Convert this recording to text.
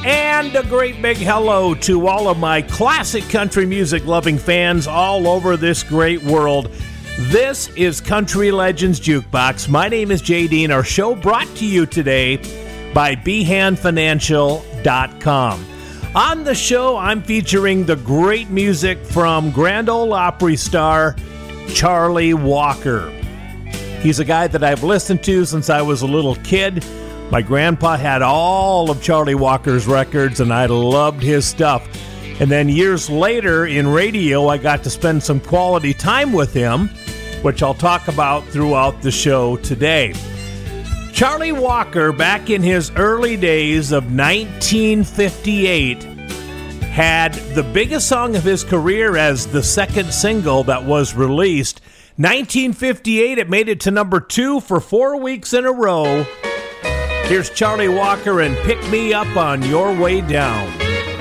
And a great big hello to all of my classic country music loving fans all over this great world. This is Country Legends Jukebox. My name is Jay Dean. Our show brought to you today by BehanFinancial.com. On the show, I'm featuring the great music from Grand Ole Opry star Charlie Walker. He's a guy that I've listened to since I was a little kid. My grandpa had all of Charlie Walker's records, and I loved his stuff. And then years later in radio, I got to spend some quality time with him, which I'll talk about throughout the show today. Charlie Walker, back in his early days of 1958, had the biggest song of his career as the second single that was released. 1958, it made it to number 2 for 4 weeks in a row. Here's Charlie Walker and Pick Me Up on Your Way Down.